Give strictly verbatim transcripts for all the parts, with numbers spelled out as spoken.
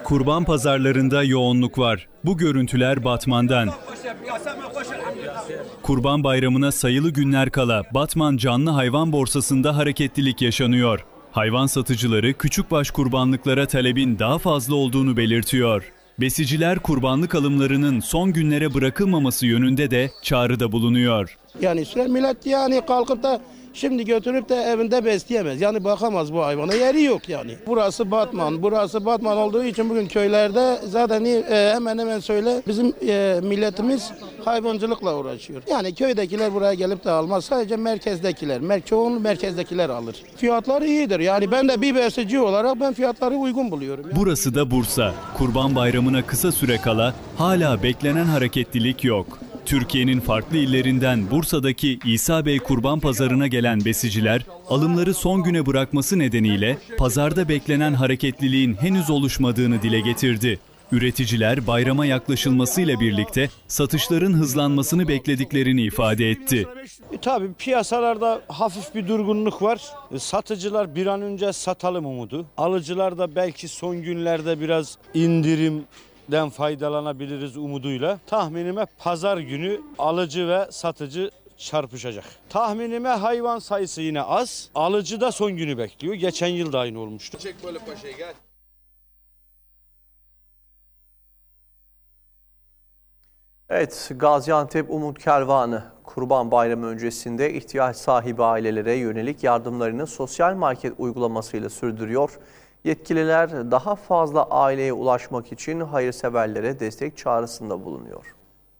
kurban pazarlarında yoğunluk var. Bu görüntüler Batman'dan. Kurban Bayramı'na sayılı günler kala Batman Canlı Hayvan Borsası'nda hareketlilik yaşanıyor. Hayvan satıcıları küçükbaş kurbanlıklara talebin daha fazla olduğunu belirtiyor. Besiciler kurbanlık alımlarının son günlere bırakılmaması yönünde de çağrıda bulunuyor. Yani millet yani kalkıp da şimdi götürüp de evinde besleyemez. Yani bakamaz bu hayvana. Yeri yok yani. Burası Batman. Burası Batman olduğu için bugün köylerde zaten e, hemen hemen söyle bizim e, milletimiz hayvancılıkla uğraşıyor. Yani köydekiler buraya gelip de almaz. Sadece merkezdekiler. Mer çoğunluğu merkezdekiler alır. Fiyatları iyidir. Yani ben de bir besici olarak ben fiyatları uygun buluyorum. Yani. Burası da Bursa. Kurban Bayramı'na kısa süre kala hala beklenen hareketlilik yok. Türkiye'nin farklı illerinden Bursa'daki İsa Bey Kurban Pazarı'na gelen besiciler, alımları son güne bırakması nedeniyle pazarda beklenen hareketliliğin henüz oluşmadığını dile getirdi. Üreticiler bayrama yaklaşılmasıyla birlikte satışların hızlanmasını beklediklerini ifade etti. E, tabii piyasalarda hafif bir durgunluk var. E, satıcılar bir an önce satalım umudu. Alıcılar da belki son günlerde biraz indirim den faydalanabiliriz umuduyla. Tahminime pazar günü alıcı ve satıcı çarpışacak. Tahminime hayvan sayısı yine az. Alıcı da son günü bekliyor. Geçen yıl da aynı olmuştu. Çek böyle paşayı gel. Evet, Gaziantep Umut Kervanı Kurban Bayramı öncesinde ihtiyaç sahibi ailelere yönelik yardımlarını sosyal market uygulamasıyla sürdürüyor. Yetkililer daha fazla aileye ulaşmak için hayırseverlere destek çağrısında bulunuyor.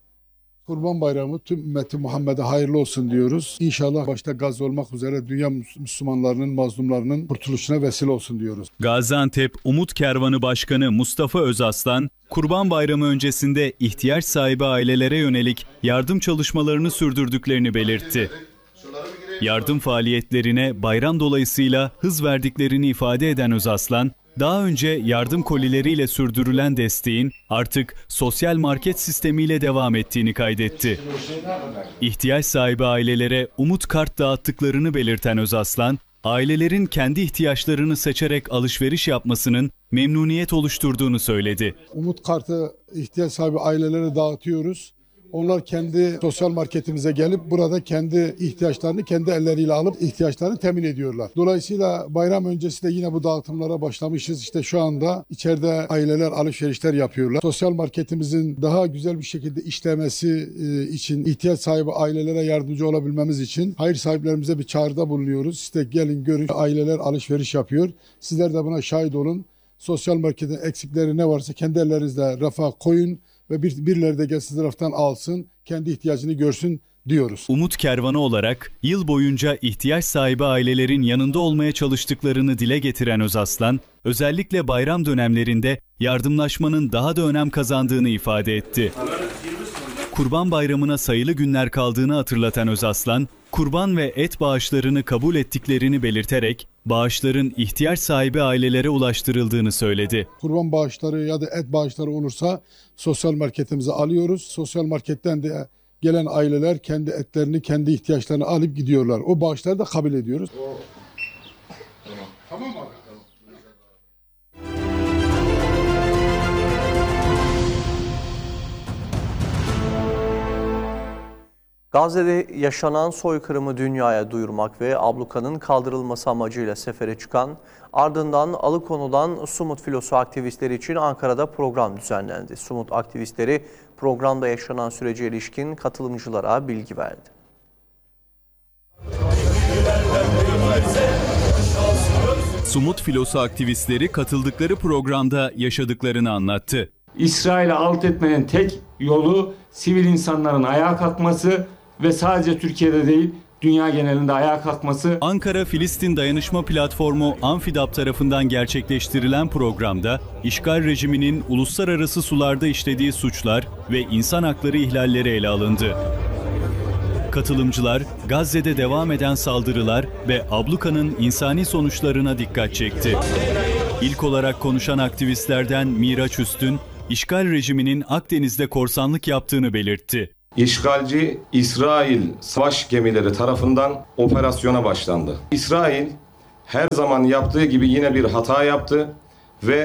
Kurban Bayramı tüm ümmeti Muhammed'e hayırlı olsun diyoruz. İnşallah başta Gazze olmak üzere dünya Müslümanlarının, mazlumlarının kurtuluşuna vesile olsun diyoruz. Gaziantep Umut Kervanı Başkanı Mustafa Özaslan, Kurban Bayramı öncesinde ihtiyaç sahibi ailelere yönelik yardım çalışmalarını sürdürdüklerini belirtti. Yardım faaliyetlerine bayram dolayısıyla hız verdiklerini ifade eden Özaslan, daha önce yardım kolileriyle sürdürülen desteğin artık sosyal market sistemiyle devam ettiğini kaydetti. İhtiyaç sahibi ailelere Umut Kart dağıttıklarını belirten Özaslan, ailelerin kendi ihtiyaçlarını seçerek alışveriş yapmasının memnuniyet oluşturduğunu söyledi. Umut Kart'ı ihtiyaç sahibi ailelere dağıtıyoruz. Onlar kendi sosyal marketimize gelip burada kendi ihtiyaçlarını kendi elleriyle alıp ihtiyaçlarını temin ediyorlar. Dolayısıyla bayram öncesi de yine bu dağıtımlara başlamışız. İşte şu anda içeride aileler alışverişler yapıyorlar. Sosyal marketimizin daha güzel bir şekilde işlemesi için ihtiyaç sahibi ailelere yardımcı olabilmemiz için hayır sahiplerimize bir çağrıda bulunuyoruz. İşte gelin görün, aileler alışveriş yapıyor. Sizler de buna şahit olun. Sosyal marketin eksikleri ne varsa kendi ellerinizle rafa koyun ve bir, birileri de gelsin taraftan alsın, kendi ihtiyacını görsün diyoruz. Umut Kervanı olarak yıl boyunca ihtiyaç sahibi ailelerin yanında olmaya çalıştıklarını dile getiren Özaslan, özellikle bayram dönemlerinde yardımlaşmanın daha da önem kazandığını ifade etti. Kurban Bayramı'na sayılı günler kaldığını hatırlatan Özaslan, kurban ve et bağışlarını kabul ettiklerini belirterek bağışların ihtiyaç sahibi ailelere ulaştırıldığını söyledi. Kurban bağışları ya da et bağışları olursa sosyal marketimize alıyoruz. Sosyal marketten de gelen aileler kendi etlerini, kendi ihtiyaçlarını alıp gidiyorlar. O bağışları da kabul ediyoruz. Tamam. Tamam abi. Gazze'de yaşanan soykırımı dünyaya duyurmak ve ablukanın kaldırılması amacıyla sefere çıkan, ardından alıkonulan Sumut filosu aktivistleri için Ankara'da program düzenlendi. Sumut aktivistleri programda yaşanan sürece ilişkin katılımcılara bilgi verdi. Sumut filosu aktivistleri katıldıkları programda yaşadıklarını anlattı. İsrail'i alt etmenin tek yolu sivil insanların ayağa kalkması ve sadece Türkiye'de değil, dünya genelinde ayağa kalkması. Ankara Filistin Dayanışma Platformu Anfidap tarafından gerçekleştirilen programda işgal rejiminin uluslararası sularda işlediği suçlar ve insan hakları ihlalleri ele alındı. Katılımcılar Gazze'de devam eden saldırılar ve ablukanın insani sonuçlarına dikkat çekti. İlk olarak konuşan aktivistlerden Miraç Üstün, işgal rejiminin Akdeniz'de korsanlık yaptığını belirtti. İşgalci İsrail savaş gemileri tarafından operasyona başlandı. İsrail her zaman yaptığı gibi yine bir hata yaptı ve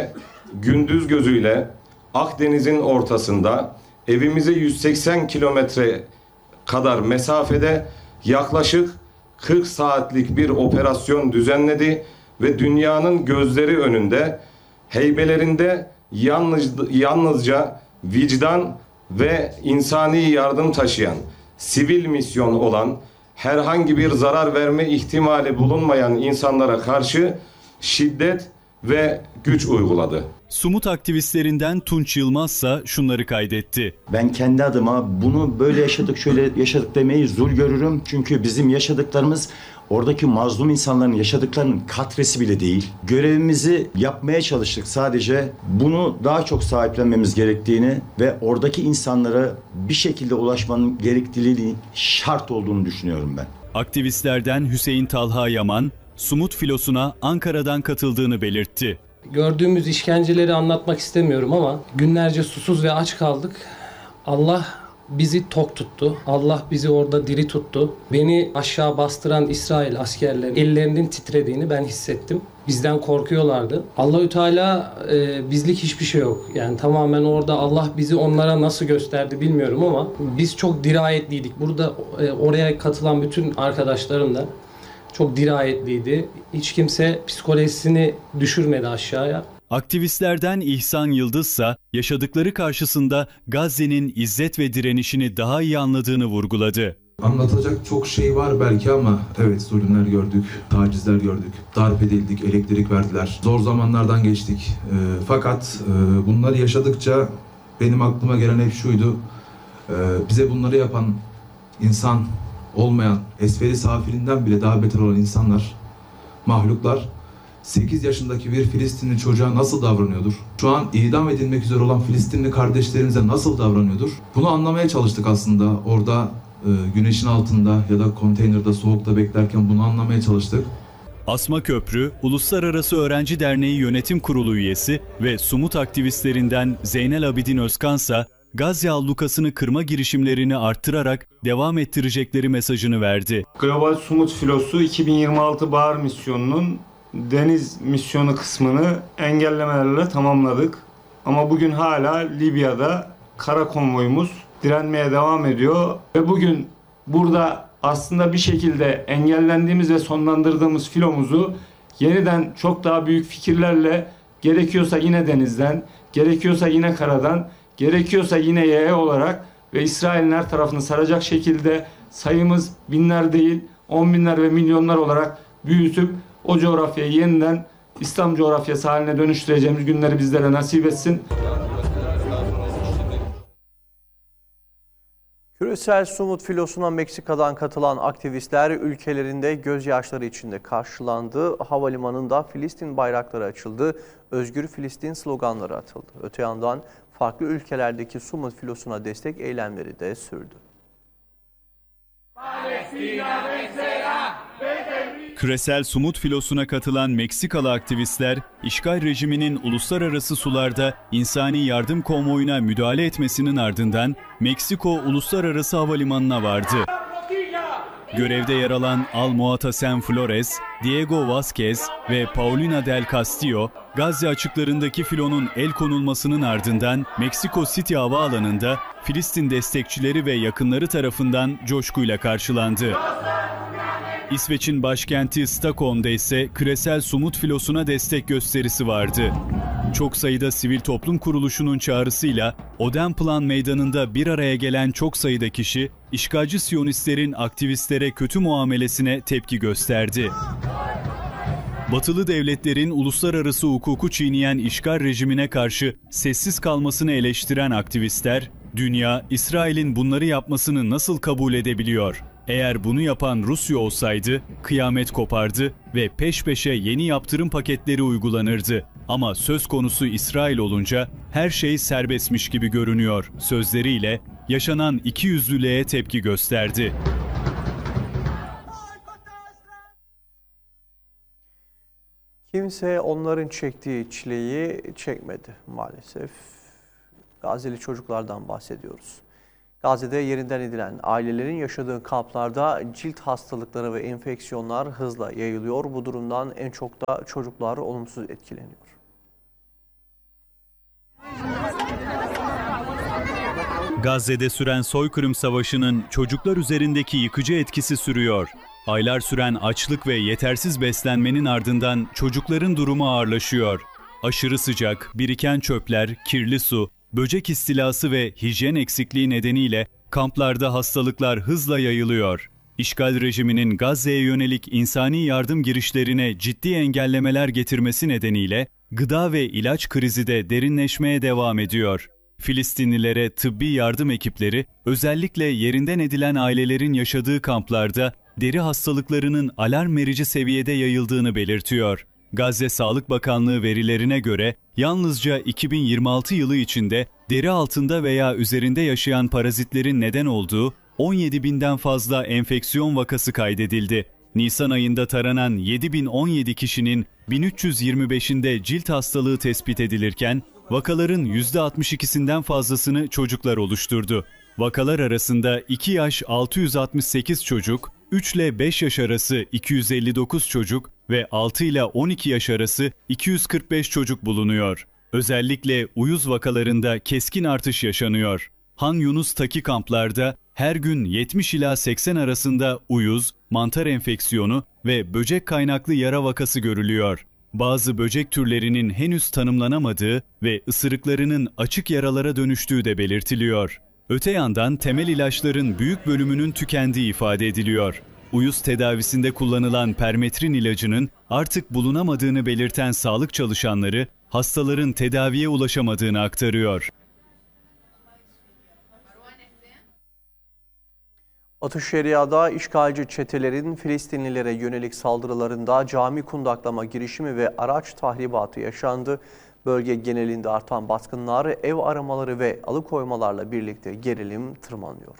gündüz gözüyle Akdeniz'in ortasında evimize yüz seksen kilometre kadar mesafede yaklaşık kırk saatlik bir operasyon düzenledi ve dünyanın gözleri önünde heybelerinde yalnız, yalnızca vicdan ve insani yardım taşıyan, sivil misyon olan, herhangi bir zarar verme ihtimali bulunmayan insanlara karşı şiddet ve güç uyguladı. Sumut aktivistlerinden Tunç Yılmaz ise şunları kaydetti. Ben kendi adıma bunu böyle yaşadık, şöyle yaşadık demeyi zul görürüm. Çünkü bizim yaşadıklarımız oradaki mazlum insanların yaşadıklarının katresi bile değil. Görevimizi yapmaya çalıştık sadece. Bunu daha çok sahiplenmemiz gerektiğini ve oradaki insanlara bir şekilde ulaşmanın gerekliliği şart olduğunu düşünüyorum ben. Aktivistlerden Hüseyin Talha Yaman, Sumut Filosu'na Ankara'dan katıldığını belirtti. Gördüğümüz işkenceleri anlatmak istemiyorum ama günlerce susuz ve aç kaldık. Allah bizi tok tuttu. Allah bizi orada diri tuttu. Beni aşağı bastıran İsrail askerleri ellerinin titrediğini ben hissettim. Bizden korkuyorlardı. Allahü Teala e, bizlik hiçbir şey yok. Yani tamamen orada Allah bizi onlara nasıl gösterdi bilmiyorum ama biz çok dirayetliydik. Burada e, oraya katılan bütün arkadaşlarım da çok dirayetliydi. Hiç kimse psikolojisini düşürmedi aşağıya. Aktivistlerden İhsan Yıldız ise yaşadıkları karşısında Gazze'nin izzet ve direnişini daha iyi anladığını vurguladı. Anlatacak çok şey var belki ama evet, zulümler gördük, tacizler gördük, darp edildik, elektrik verdiler. Zor zamanlardan geçtik. E, fakat e, bunları yaşadıkça benim aklıma gelen hep şuydu. E, bize bunları yapan insan olmayan, esferi safilinden bile daha beter olan insanlar, mahluklar sekiz yaşındaki bir Filistinli çocuğa nasıl davranıyordur? Şu an idam edilmek üzere olan Filistinli kardeşlerimize nasıl davranıyordur? Bunu anlamaya çalıştık aslında. Orada e, güneşin altında ya da konteynerde soğukta beklerken bunu anlamaya çalıştık. Asma Köprü, Uluslararası Öğrenci Derneği Yönetim Kurulu üyesi ve Sumut aktivistlerinden Zeynel Abidin Özkan ise Gazze ablukasını kırma girişimlerini arttırarak devam ettirecekleri mesajını verdi. Global Sumut Filosu iki bin yirmi altı Bahar Misyonu'nun deniz misyonu kısmını engellemelerle tamamladık. Ama bugün hala Libya'da kara konvoyumuz direnmeye devam ediyor. Ve bugün burada aslında bir şekilde engellendiğimiz ve sonlandırdığımız filomuzu yeniden çok daha büyük fikirlerle, gerekiyorsa yine denizden, gerekiyorsa yine karadan, gerekiyorsa yine yaya olarak ve İsrail'in her tarafını saracak şekilde sayımız binler değil, on binler ve milyonlar olarak büyütüp o coğrafyayı yeniden İslam coğrafyası haline dönüştüreceğimiz günleri bizlere nasip etsin. Küresel Sumut Filosu'na Meksika'dan katılan aktivistler ülkelerinde gözyaşları içinde karşılandı. Havalimanında Filistin bayrakları açıldı. Özgür Filistin sloganları atıldı. Öte yandan farklı ülkelerdeki Sumut Filosu'na destek eylemleri de sürdü. Küresel Sumut Filosu'na katılan Meksikalı aktivistler, işgal rejiminin uluslararası sularda insani yardım konvoyuna müdahale etmesinin ardından Meksiko Uluslararası Havalimanı'na vardı. Görevde yer alan Almuatasen Flores, Diego Vazquez ve Paulina del Castillo, Gazze açıklarındaki filonun el konulmasının ardından Meksiko City Havaalanı'nda Filistin destekçileri ve yakınları tarafından coşkuyla karşılandı. İsveç'in başkenti Stockholm'da ise Küresel Sumut Filosu'na destek gösterisi vardı. Çok sayıda sivil toplum kuruluşunun çağrısıyla Odenplan Meydanı'nda bir araya gelen çok sayıda kişi, işgalci Siyonistlerin aktivistlere kötü muamelesine tepki gösterdi. Batılı devletlerin uluslararası hukuku çiğneyen işgal rejimine karşı sessiz kalmasını eleştiren aktivistler, dünya, İsrail'in bunları yapmasını nasıl kabul edebiliyor? Eğer bunu yapan Rusya olsaydı kıyamet kopardı ve peş peşe yeni yaptırım paketleri uygulanırdı. Ama söz konusu İsrail olunca her şey serbestmiş gibi görünüyor sözleriyle yaşanan ikiyüzlülüğe tepki gösterdi. Kimse onların çektiği çileyi çekmedi maalesef. Gazze'li çocuklardan bahsediyoruz. Gazze'de yerinden edilen ailelerin yaşadığı kamplarda cilt hastalıkları ve enfeksiyonlar hızla yayılıyor. Bu durumdan en çok da çocuklar olumsuz etkileniyor. Gazze'de süren soykırım savaşının çocuklar üzerindeki yıkıcı etkisi sürüyor. Aylar süren açlık ve yetersiz beslenmenin ardından çocukların durumu ağırlaşıyor. Aşırı sıcak, biriken çöpler, kirli su, böcek istilası ve hijyen eksikliği nedeniyle kamplarda hastalıklar hızla yayılıyor. İşgal rejiminin Gazze'ye yönelik insani yardım girişlerine ciddi engellemeler getirmesi nedeniyle gıda ve ilaç krizi de derinleşmeye devam ediyor. Filistinlilere tıbbi yardım ekipleri özellikle yerinden edilen ailelerin yaşadığı kamplarda deri hastalıklarının alarm verici seviyede yayıldığını belirtiyor. Gazze Sağlık Bakanlığı verilerine göre yalnızca iki bin yirmi altı yılı içinde deri altında veya üzerinde yaşayan parazitlerin neden olduğu on yedi binden fazla enfeksiyon vakası kaydedildi. Nisan ayında taranan yedi bin on yedi kişinin bin üç yüz yirmi beşinde cilt hastalığı tespit edilirken vakaların yüzde altmış ikisinden fazlasını çocuklar oluşturdu. Vakalar arasında iki yaş altı yüz altmış sekiz çocuk, üç ile beş yaş arası iki yüz elli dokuz çocuk ve altı ile on iki yaş arası iki yüz kırk beş çocuk bulunuyor. Özellikle uyuz vakalarında keskin artış yaşanıyor. Han Yunus'taki kamplarda her gün yetmiş ila seksen arasında uyuz, mantar enfeksiyonu ve böcek kaynaklı yara vakası görülüyor. Bazı böcek türlerinin henüz tanımlanamadığı ve ısırıklarının açık yaralara dönüştüğü de belirtiliyor. Öte yandan temel ilaçların büyük bölümünün tükendiği ifade ediliyor. Uyuz tedavisinde kullanılan permetrin ilacının artık bulunamadığını belirten sağlık çalışanları hastaların tedaviye ulaşamadığını aktarıyor. Batı Şeria'da işgalci çetelerin Filistinlilere yönelik saldırılarında cami kundaklama girişimi ve araç tahribatı yaşandı. Bölge genelinde artan baskınlar, ev aramaları ve alıkoymalarla birlikte gerilim tırmanıyor.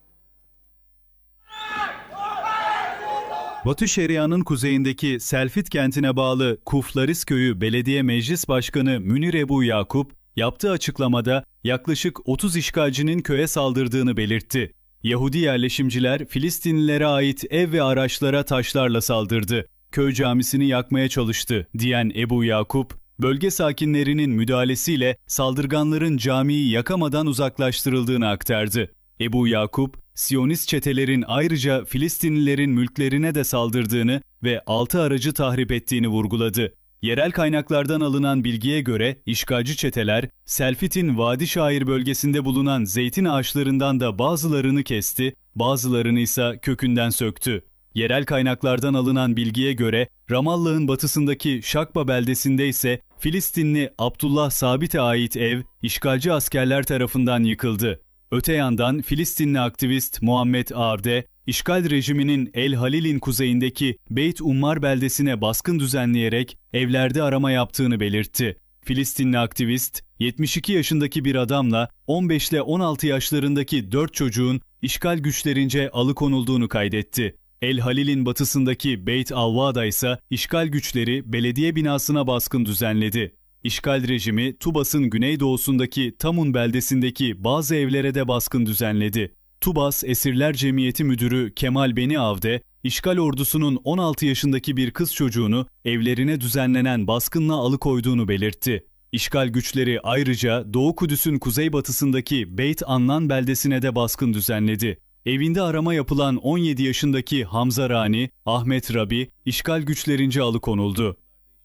Batı Şeria'nın kuzeyindeki Selfit kentine bağlı Kuflaris Köyü Belediye Meclis Başkanı Münir Ebu Yakup, yaptığı açıklamada yaklaşık otuz işgalcinin köye saldırdığını belirtti. Yahudi yerleşimciler Filistinlilere ait ev ve araçlara taşlarla saldırdı. Köy camisini yakmaya çalıştı diyen Ebu Yakup, bölge sakinlerinin müdahalesiyle saldırganların camiyi yakamadan uzaklaştırıldığını aktardı. Ebu Yakup, Siyonist çetelerin ayrıca Filistinlilerin mülklerine de saldırdığını ve altı aracı tahrip ettiğini vurguladı. Yerel kaynaklardan alınan bilgiye göre işgalci çeteler, Selfit'in Vadi Şair bölgesinde bulunan zeytin ağaçlarından da bazılarını kesti, bazılarını ise kökünden söktü. Yerel kaynaklardan alınan bilgiye göre Ramallah'ın batısındaki Şakba beldesinde ise Filistinli Abdullah Sabit'e ait ev işgalci askerler tarafından yıkıldı. Öte yandan Filistinli aktivist Muhammed Abde, işgal rejiminin El Halil'in kuzeyindeki Beyt Ummar beldesine baskın düzenleyerek evlerde arama yaptığını belirtti. Filistinli aktivist, yetmiş iki yaşındaki bir adamla on beş ile on altı yaşlarındaki dört çocuğun işgal güçlerince alıkonulduğunu kaydetti. El Halil'in batısındaki Beyt Avva'da ise işgal güçleri belediye binasına baskın düzenledi. İşgal rejimi Tubas'ın güneydoğusundaki Tamun beldesindeki bazı evlere de baskın düzenledi. Tubas Esirler Cemiyeti Müdürü Kemal Beni Avde, işgal ordusunun on altı yaşındaki bir kız çocuğunu evlerine düzenlenen baskınla alıkoyduğunu belirtti. İşgal güçleri ayrıca Doğu Kudüs'ün kuzeybatısındaki Beyt Annan beldesine de baskın düzenledi. Evinde arama yapılan on yedi yaşındaki Hamza Rani, Ahmet Rabi, işgal güçlerince alıkonuldu.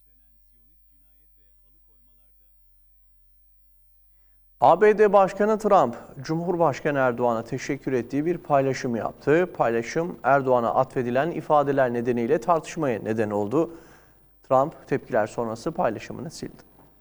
A B D Başkanı Trump, Cumhurbaşkanı Erdoğan'a teşekkür ettiği bir paylaşım yaptı. Paylaşım Erdoğan'a atfedilen ifadeler nedeniyle tartışmaya neden oldu. Trump tepkiler sonrası paylaşımını sildi.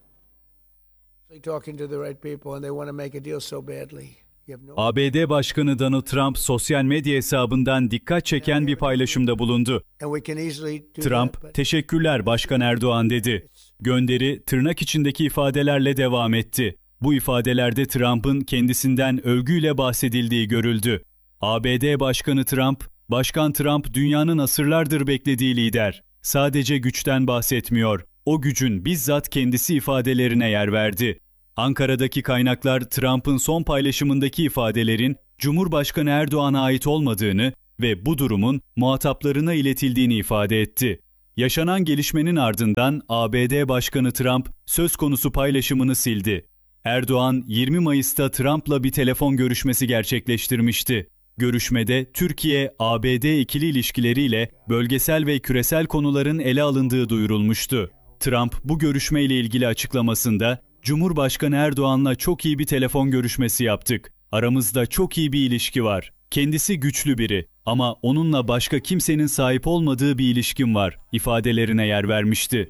A B D Başkanı Donald Trump sosyal medya hesabından dikkat çeken bir paylaşımda bulundu. Trump, "Teşekkürler Başkan Erdoğan" dedi. Gönderi tırnak içindeki ifadelerle devam etti. Bu ifadelerde Trump'ın kendisinden övgüyle bahsedildiği görüldü. A B D Başkanı Trump, "Başkan Trump dünyanın asırlardır beklediği lider. Sadece güçten bahsetmiyor. O gücün bizzat kendisi" ifadelerine yer verdi. Ankara'daki kaynaklar Trump'ın son paylaşımındaki ifadelerin Cumhurbaşkanı Erdoğan'a ait olmadığını ve bu durumun muhataplarına iletildiğini ifade etti. Yaşanan gelişmenin ardından A B D Başkanı Trump söz konusu paylaşımını sildi. Erdoğan yirmi Mayıs'ta Trump'la bir telefon görüşmesi gerçekleştirmişti. Görüşmede Türkiye-A B D ikili ilişkileriyle bölgesel ve küresel konuların ele alındığı duyurulmuştu. Trump bu görüşmeyle ilgili açıklamasında, Cumhurbaşkanı Erdoğan'la çok iyi bir telefon görüşmesi yaptık. Aramızda çok iyi bir ilişki var. Kendisi güçlü biri ama onunla başka kimsenin sahip olmadığı bir ilişkim var ifadelerine yer vermişti.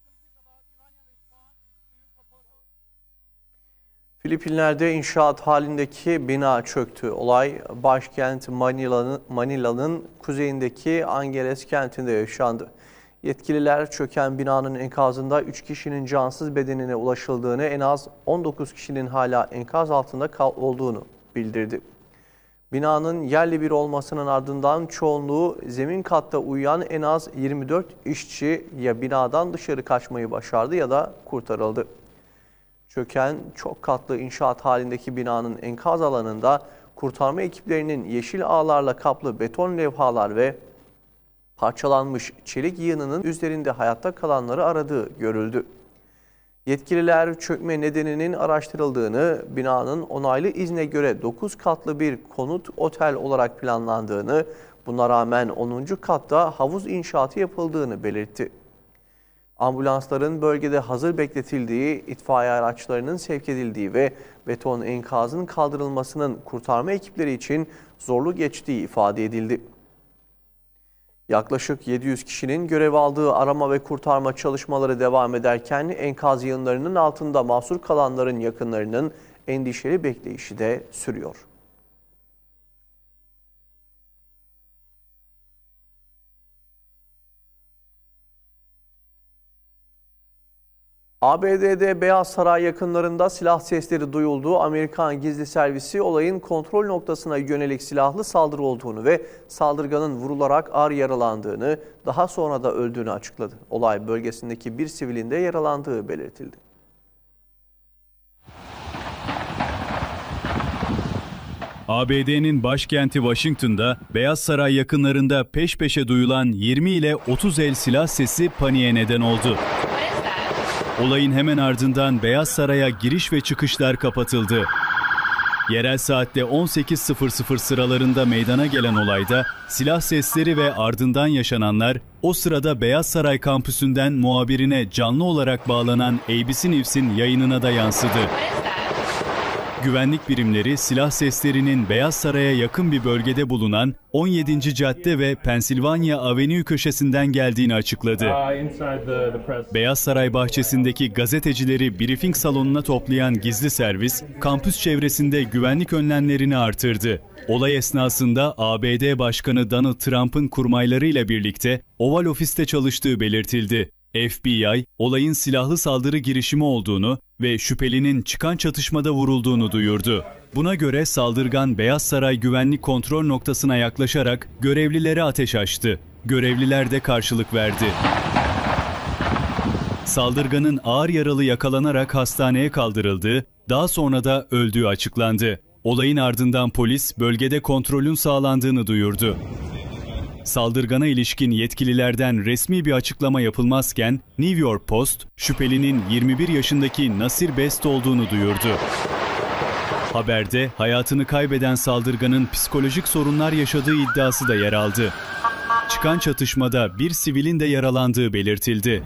Filipinler'de inşaat halindeki bina çöktü. Olay başkent Manila'nın Manila'nın kuzeyindeki Angeles kentinde yaşandı. Yetkililer çöken binanın enkazında üç kişinin cansız bedenine ulaşıldığını, en az on dokuz kişinin hala enkaz altında olduğunu bildirdi. Binanın yerli bir olmasının ardından çoğunluğu zemin katta uyuyan en az yirmi dört işçi ya binadan dışarı kaçmayı başardı ya da kurtarıldı. Çöken çok katlı inşaat halindeki binanın enkaz alanında kurtarma ekiplerinin yeşil ağlarla kaplı beton levhalar ve parçalanmış çelik yığınının üzerinde hayatta kalanları aradığı görüldü. Yetkililer çökme nedeninin araştırıldığını, binanın onaylı izne göre dokuz katlı bir konut otel olarak planlandığını, buna rağmen onuncu katta havuz inşaatı yapıldığını belirtti. Ambulansların bölgede hazır bekletildiği, itfaiye araçlarının sevk edildiği ve beton enkazın kaldırılmasının kurtarma ekipleri için zorlu geçtiği ifade edildi. Yaklaşık yedi yüz kişinin görev aldığı arama ve kurtarma çalışmaları devam ederken enkaz yığınlarının altında mahsur kalanların yakınlarının endişeli bekleyişi de sürüyor. A B D'de Beyaz Saray yakınlarında silah sesleri duyuldu. Amerikan gizli servisi olayın kontrol noktasına yönelik silahlı saldırı olduğunu ve saldırganın vurularak ağır yaralandığını, daha sonra da öldüğünü açıkladı. Olay bölgesindeki bir sivilin de yaralandığı belirtildi. A B D'nin başkenti Washington'da Beyaz Saray yakınlarında peş peşe duyulan yirmi ile otuz el silah sesi paniğe neden oldu. Olayın hemen ardından Beyaz Saray'a giriş ve çıkışlar kapatıldı. Yerel saatte on sekiz sıfır sıfır sıralarında meydana gelen olayda silah sesleri ve ardından yaşananlar o sırada Beyaz Saray kampüsünden muhabirine canlı olarak bağlanan A B C News'in yayınına da yansıdı. Güvenlik birimleri silah seslerinin Beyaz Saray'a yakın bir bölgede bulunan on yedinci cadde ve Pennsylvania Avenue köşesinden geldiğini açıkladı. Beyaz Saray bahçesindeki gazetecileri briefing salonuna toplayan gizli servis, kampüs çevresinde güvenlik önlemlerini artırdı. Olay esnasında A B D Başkanı Donald Trump'ın kurmaylarıyla birlikte Oval Ofis'te çalıştığı belirtildi. F B I, olayın silahlı saldırı girişimi olduğunu ve şüphelinin çıkan çatışmada vurulduğunu duyurdu. Buna göre saldırgan Beyaz Saray güvenlik kontrol noktasına yaklaşarak görevlilere ateş açtı. Görevliler de karşılık verdi. Saldırganın ağır yaralı yakalanarak hastaneye kaldırıldığı, daha sonra da öldüğü açıklandı. Olayın ardından polis bölgede kontrolün sağlandığını duyurdu. Saldırgana ilişkin yetkililerden resmi bir açıklama yapılmazken New York Post, şüphelinin yirmi bir yaşındaki Nasir Best olduğunu duyurdu. Haberde hayatını kaybeden saldırganın psikolojik sorunlar yaşadığı iddiası da yer aldı. Çıkan çatışmada bir sivilin de yaralandığı belirtildi.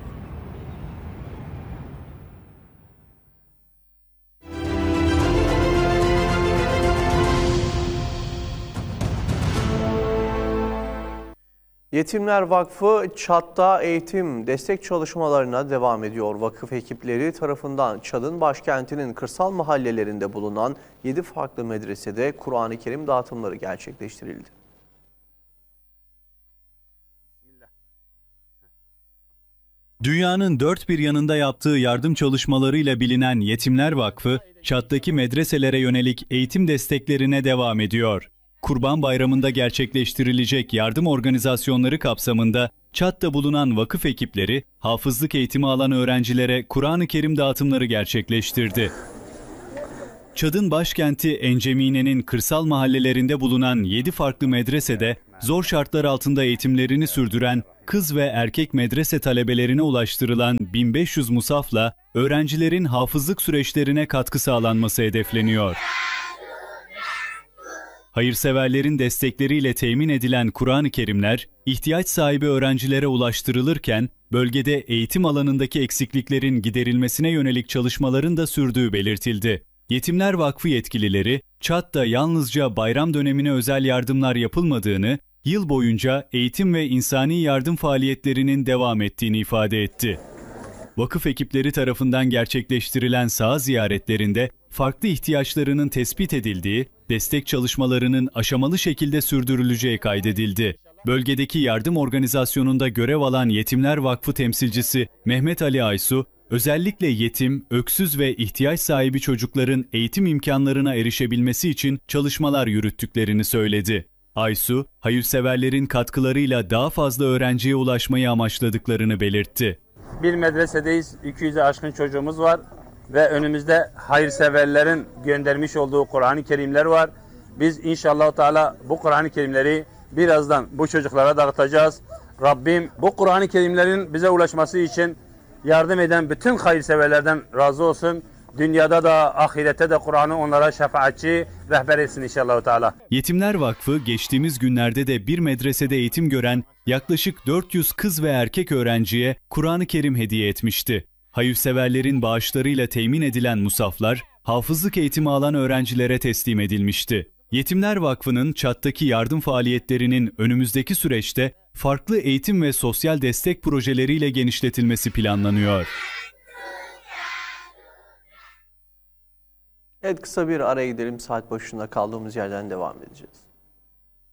Yetimler Vakfı Çat'ta eğitim destek çalışmalarına devam ediyor. Vakıf ekipleri tarafından Çad'ın başkentinin kırsal mahallelerinde bulunan yedi farklı medresede Kur'an-ı Kerim dağıtımları gerçekleştirildi. Dünyanın dört bir yanında yaptığı yardım çalışmalarıyla bilinen Yetimler Vakfı, Çat'taki medreselere yönelik eğitim desteklerine devam ediyor. Kurban Bayramı'nda gerçekleştirilecek yardım organizasyonları kapsamında Çat'ta bulunan vakıf ekipleri, hafızlık eğitimi alan öğrencilere Kur'an-ı Kerim dağıtımları gerçekleştirdi. Çad'ın başkenti Encemine'nin kırsal mahallelerinde bulunan yedi farklı medresede zor şartlar altında eğitimlerini sürdüren kız ve erkek medrese talebelerine ulaştırılan bin beş yüz musafla öğrencilerin hafızlık süreçlerine katkı sağlanması hedefleniyor. Hayırseverlerin destekleriyle temin edilen Kur'an-ı Kerimler, ihtiyaç sahibi öğrencilere ulaştırılırken, bölgede eğitim alanındaki eksikliklerin giderilmesine yönelik çalışmaların da sürdüğü belirtildi. Yetimler Vakfı yetkilileri, Çat'ta yalnızca bayram dönemine özel yardımlar yapılmadığını, yıl boyunca eğitim ve insani yardım faaliyetlerinin devam ettiğini ifade etti. Vakıf ekipleri tarafından gerçekleştirilen saha ziyaretlerinde farklı ihtiyaçlarının tespit edildiği, destek çalışmalarının aşamalı şekilde sürdürüleceği kaydedildi. Bölgedeki yardım organizasyonunda görev alan Yetimler Vakfı temsilcisi Mehmet Ali Aysu, özellikle yetim, öksüz ve ihtiyaç sahibi çocukların eğitim imkanlarına erişebilmesi için çalışmalar yürüttüklerini söyledi. Aysu, hayırseverlerin katkılarıyla daha fazla öğrenciye ulaşmayı amaçladıklarını belirtti. Bir medresedeyiz, iki yüze aşkın çocuğumuz var ve önümüzde hayırseverlerin göndermiş olduğu Kur'an-ı Kerimler var. Biz inşallah Teala bu Kur'an-ı Kerimleri birazdan bu çocuklara dağıtacağız. Rabbim bu Kur'an-ı Kerimlerin bize ulaşması için yardım eden bütün hayırseverlerden razı olsun. Dünyada da ahirette de Kur'an'ı onlara şefaatçi rehber etsin inşallah Teala. Yetimler Vakfı geçtiğimiz günlerde de bir medresede eğitim gören yaklaşık dört yüz kız ve erkek öğrenciye Kur'an-ı Kerim hediye etmişti. Hayırseverlerin bağışlarıyla temin edilen musaflar, hafızlık eğitimi alan öğrencilere teslim edilmişti. Yetimler Vakfı'nın Çat'taki yardım faaliyetlerinin önümüzdeki süreçte farklı eğitim ve sosyal destek projeleriyle genişletilmesi planlanıyor. Evet, kısa bir araya gidelim. Saat başında kaldığımız yerden devam edeceğiz.